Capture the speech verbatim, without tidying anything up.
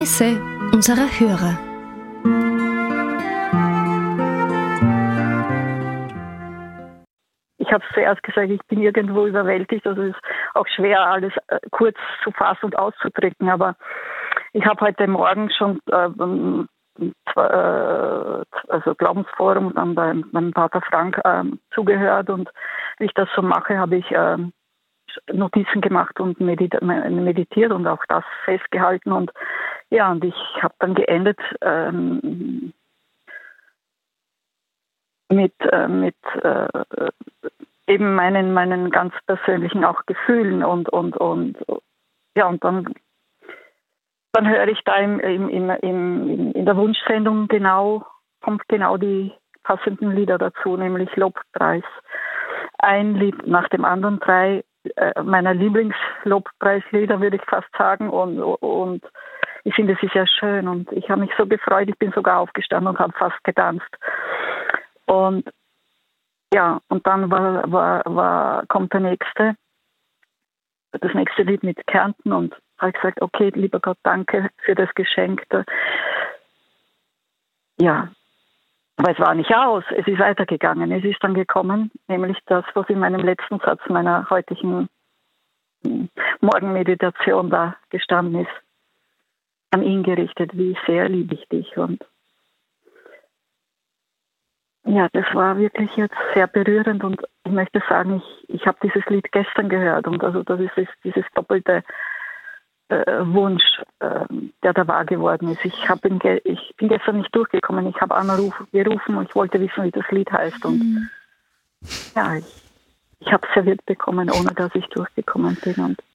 Interesse unserer Hörer. Ich habe zuerst gesagt, ich bin irgendwo überwältigt. Also es ist auch schwer, alles äh, kurz zu fassen und auszudrücken. Aber ich habe heute Morgen schon äh, äh, also Glaubensforum und dann bei meinem Pater Frank äh, zugehört. Und wie ich das so mache, habe ich äh, Notizen gemacht und medit- meditiert und auch das festgehalten. Und ja, und ich habe dann geendet ähm, mit, äh, mit äh, eben meinen, meinen ganz persönlichen auch Gefühlen und, und, und ja, und dann, dann höre ich da im, im, im, im, in der Wunschsendung genau, kommt genau die passenden Lieder dazu, nämlich Lobpreis. Ein Lied nach dem anderen, drei äh, meiner Lieblingslobpreislieder, würde ich fast sagen, und, und ich finde, es ist ja schön und ich habe mich so gefreut, ich bin sogar aufgestanden und habe fast getanzt. Und ja, und dann war, war, war, kommt der nächste, das nächste Lied mit Kärnten und habe gesagt, okay, lieber Gott, danke für das Geschenk. Ja, aber es war nicht aus, es ist weitergegangen. Es ist dann gekommen, nämlich das, was in meinem letzten Satz meiner heutigen Morgenmeditation da gestanden ist, an ihn gerichtet, wie sehr liebe ich dich. Und ja, das war wirklich jetzt sehr berührend und ich möchte sagen, ich, ich habe dieses Lied gestern gehört und also das ist dieses doppelte äh, Wunsch, äh, der da wahr geworden ist. Ich, hab ihn ge- ich bin gestern nicht durchgekommen, ich habe Anna ruf- gerufen und ich wollte wissen, wie das Lied heißt und mhm. ja, ich, ich habe es serviert bekommen, ohne dass ich durchgekommen bin und